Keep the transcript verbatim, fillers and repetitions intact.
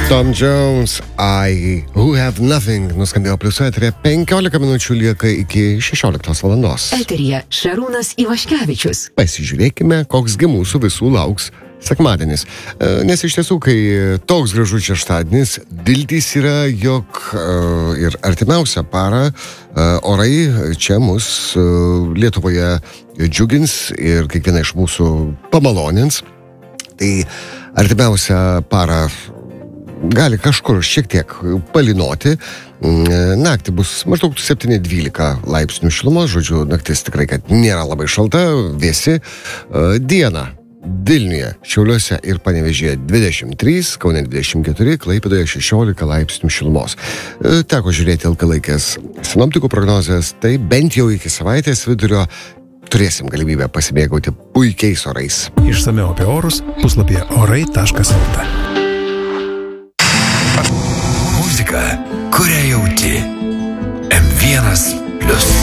Tom Jones, I Who Have Nothing, nuskambėjo pliuso eterė, penkiolika minučių lieka iki šešioliktos valandos. Eteryje Šarūnas Ivaškevičius. Pasižiūrėkime, koksgi mūsų visų lauks sekmadienis. Nes iš tiesų, kai toks gražus šeštadienis, viltys yra, jog ir artimiausią parą orai čia mus Lietuvoje džiugins ir kiekviena iš mūsų pamalonins. Tai artimiausią parą gali kažkur šiek tiek palynoti. Naktį bus maždaug septyni dvylika laipsnių šilumos, žodžiu, naktis tikrai, kad nėra labai šalta, vėsi. Diena Vilniuje, Šiauliuose ir Panevėžyje dvidešimt trys, Kaune dvidešimt keturi, Klaipėdoje šešiolika laipsnių šilumos. Teko žiūrėti ilgalaikės sinoptikų prognozės, tai bent jau iki savaitės vidurio turėsim galimybę pasimėgauti puikiais orais. Išsamiau apie orus puslapyje orai taškas lt. Muzika, kurią jauti. M vienas plius.